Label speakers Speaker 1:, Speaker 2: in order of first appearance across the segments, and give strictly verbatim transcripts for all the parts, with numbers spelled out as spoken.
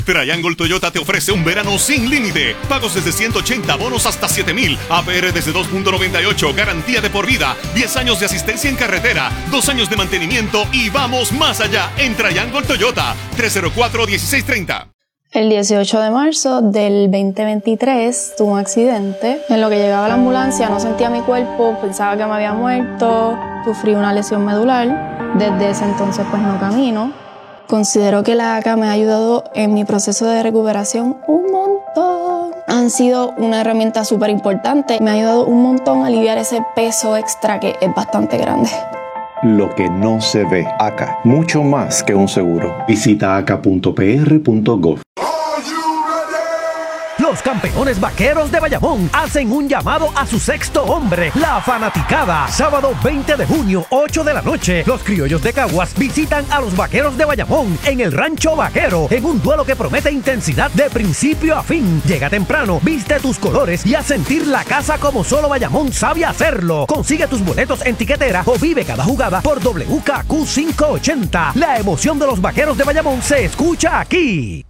Speaker 1: Triangle Toyota te ofrece un verano sin límite. Pagos desde ciento ochenta, bonos hasta siete mil. A P R desde dos punto noventa y ocho, garantía de por vida. diez años de asistencia en carretera, dos años de mantenimiento y vamos más allá en Triangle Toyota. tres cero cuatro, uno seis tres cero.
Speaker 2: El dieciocho de marzo del veinte veintitrés tuve un accidente. En lo que llegaba a la ambulancia no sentía mi cuerpo, pensaba que me había muerto, sufrí una lesión medular. Desde ese entonces pues no camino. Considero que la A C A me ha ayudado en mi proceso de recuperación un montón. Han sido una herramienta súper importante. Me ha ayudado un montón a aliviar ese peso extra que es bastante grande.
Speaker 3: Lo que no se ve. A C A, mucho más que un seguro. Visita a c a punto p r punto gov.
Speaker 4: Los campeones vaqueros de Bayamón hacen un llamado a su sexto hombre, la fanaticada. Sábado veinte de junio, ocho de la noche, los criollos de Caguas visitan a los vaqueros de Bayamón en el Rancho Vaquero, en un duelo que promete intensidad de principio a fin. Llega temprano, viste tus colores y a sentir la casa como solo Bayamón sabe hacerlo. Consigue tus boletos en tiquetera o vive cada jugada por W K Q quinientos ochenta. La emoción de los vaqueros de Bayamón se escucha aquí.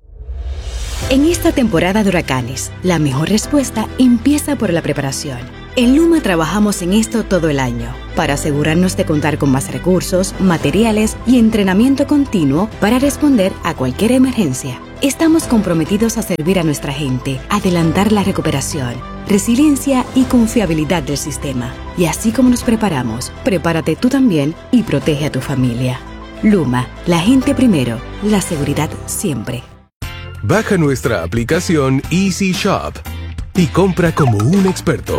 Speaker 5: En esta temporada de huracanes, la mejor respuesta empieza por la preparación. En Luma trabajamos en esto todo el año, para asegurarnos de contar con más recursos, materiales y entrenamiento continuo para responder a cualquier emergencia. Estamos comprometidos a servir a nuestra gente, adelantar la recuperación, resiliencia y confiabilidad del sistema. Y así como nos preparamos, prepárate tú también y protege a tu familia. Luma, la gente primero, la seguridad siempre.
Speaker 6: Baja nuestra aplicación Easy Shop y compra como un experto.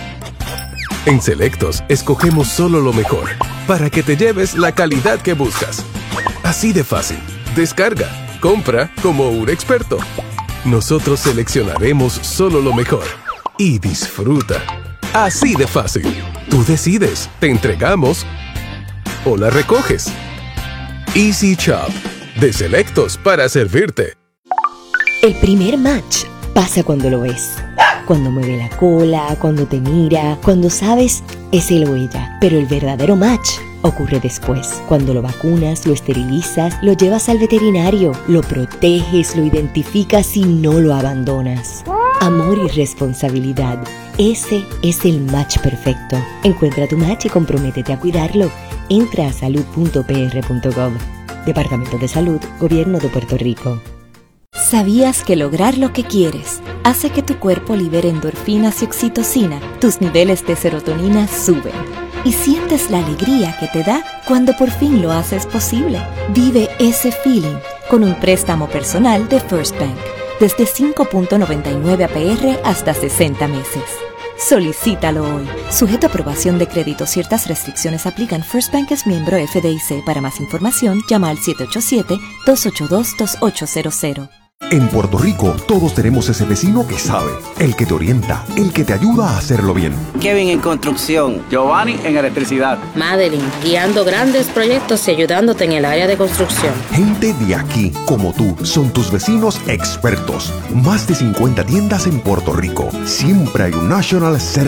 Speaker 6: En Selectos, escogemos solo lo mejor para que te lleves la calidad que buscas. Así de fácil. Descarga, compra como un experto. Nosotros seleccionaremos solo lo mejor y disfruta. Así de fácil. Tú decides, te entregamos o la recoges. Easy Shop, de Selectos para servirte.
Speaker 7: El primer match pasa cuando lo ves. Cuando mueve la cola, cuando te mira, cuando sabes es él o ella. Pero el verdadero match ocurre después. Cuando lo vacunas, lo esterilizas, lo llevas al veterinario, lo proteges, lo identificas y no lo abandonas. Amor y responsabilidad. Ese es el match perfecto. Encuentra tu match y comprométete a cuidarlo. Entra a salud punto p r punto gov. Departamento de Salud, Gobierno de Puerto Rico.
Speaker 8: ¿Sabías que lograr lo que quieres hace que tu cuerpo libere endorfinas y oxitocina? Tus niveles de serotonina suben y sientes la alegría que te da cuando por fin lo haces posible. Vive ese feeling con un préstamo personal de First Bank desde cinco punto noventa y nueve A P R hasta sesenta meses. Solicítalo hoy. Sujeto a aprobación de crédito, ciertas restricciones aplican. First Bank es miembro F D I C. Para más información, llama al siete ocho siete, dos ocho dos, dos ocho cero cero.
Speaker 9: En Puerto Rico, todos tenemos ese vecino que sabe, el que te orienta, el que te ayuda a hacerlo bien.
Speaker 10: Kevin en construcción, Giovanni en electricidad,
Speaker 11: Madeline guiando grandes proyectos y ayudándote en el área de construcción.
Speaker 9: Gente de aquí, como tú, son tus vecinos expertos. Más de cincuenta tiendas en Puerto Rico. Siempre hay un National cerca